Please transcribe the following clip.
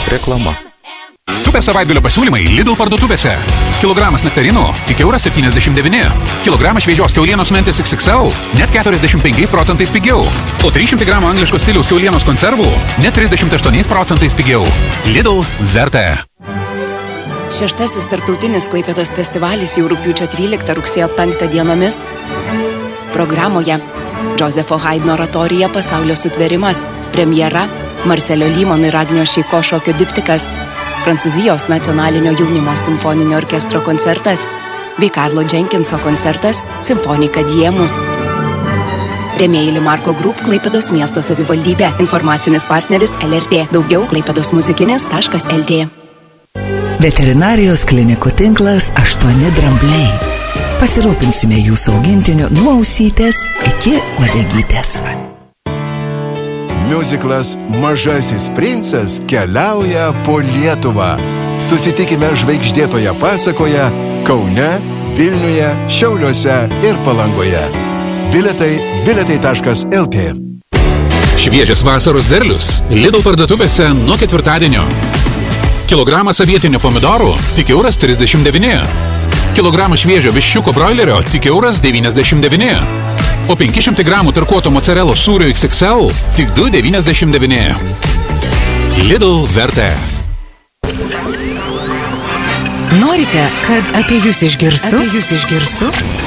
Reklama. Super savaitgalio pasiūlymai Lidl parduotuvėse. Kilogramas nektarinų tik €79. Kilogramas šviežios kiaulienos mentis XXL net 45% pigiau. O 300 gramų angliškos stiliaus kiaulienos konservų net 38% pigiau. Lidl verta. 6. Tarptautinis Klaipėdos festivalis jau rugpjūčio 13 rugsėjo 5 dienomis. Programoje Džozefo Haidno oratorija Pasaulio sutverimas, premjera Marselio Lymon ir Agnijos Šeiko šokio diptikas, Prancūzijos nacionalinio jaunimo simfoninio orkestro koncertas bei Karlo Jenkinso koncertas Simfonika Diemus. Rėmėjai Limarko Group, Klaipėdos miesto savivaldybė. Informacinis partneris LRT. Daugiau klaipėdosmuzikinis.lt. Veterinarijos klinikų tinklas 8 drambliai. Pasirūpinsime jūsų augintiniu nuo ausytės iki uodegytės. Miuziklas Mažasis princas keliauja po Lietuvą. Susitikime žvaigždėtoje pasakoje Kaune, Vilniuje, Šiauliuose ir Palangoje. Biletai.lt. Šviežias vasaros derlius Lidl parduotuvėse nuo ketvirtadienio. Kilogramas avietinių pomidorų tik €39. Kilogramą šviežio viščiuko broilerio tik €99. O 500 gramų tarkuoto mocarelos sūrio XXL tik €2,99. Lidl verta. Norite, kad apie jūs išgirstų?